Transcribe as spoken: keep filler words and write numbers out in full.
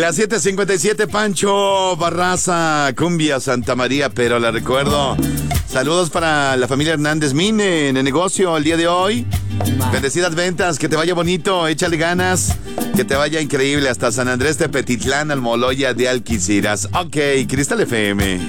Las siete cincuenta y siete, Pancho Barraza, Cumbia Santa María, pero la recuerdo. Saludos para la familia Hernández Mine en el negocio el día de hoy. Bendecidas ventas, que te vaya bonito, échale ganas, que te vaya increíble hasta San Andrés de Petitlán, Almoloya de Alquiciras. Ok, Cristal F M.